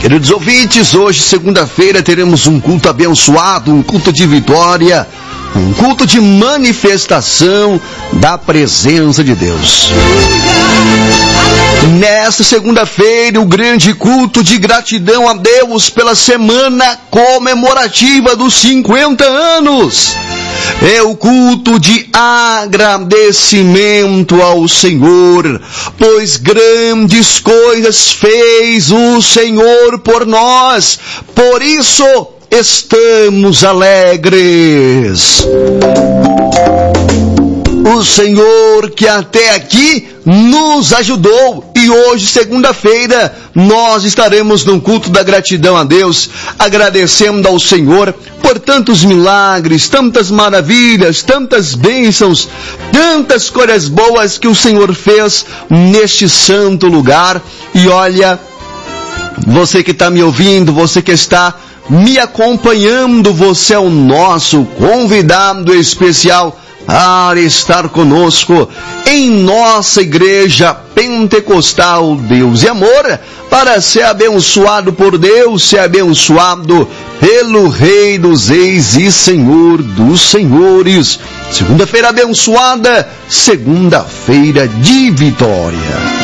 Queridos ouvintes, hoje, segunda-feira, teremos um culto abençoado, um culto de vitória, um culto de manifestação da presença de Deus. Nesta segunda-feira, o grande culto de gratidão a Deus pela semana comemorativa dos 50 anos. É o culto de agradecimento ao Senhor, pois grandes coisas fez o Senhor por nós, por isso estamos alegres. O Senhor que até aqui nos ajudou, e hoje, segunda-feira, nós estaremos no culto da gratidão a Deus, agradecendo ao Senhor por tantos milagres, tantas maravilhas, tantas bênçãos, tantas coisas boas que o Senhor fez neste santo lugar. E olha, você que está me ouvindo, você que está me acompanhando, você é o nosso convidado especial a estar conosco em nossa igreja pentecostal Deus e Amor, para ser abençoado por Deus, ser abençoado pelo Rei dos Reis e Senhor dos Senhores. Segunda-feira abençoada, segunda-feira de vitória.